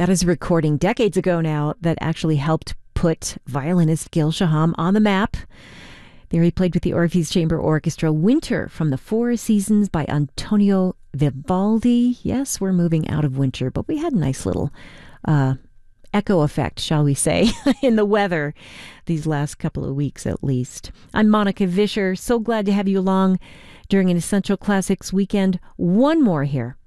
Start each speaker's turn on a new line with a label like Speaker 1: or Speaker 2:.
Speaker 1: That is a recording decades ago now that actually helped put violinist Gil Shaham on the map. There he played with the Orpheus Chamber Orchestra, Winter from the Four Seasons by Antonio Vivaldi. Yes, we're moving out of winter, but we had a nice little echo effect, shall we say, in the weather these last couple of weeks at least. I'm Monica Vischer. So glad to have you along during an Essential Classics weekend. One more here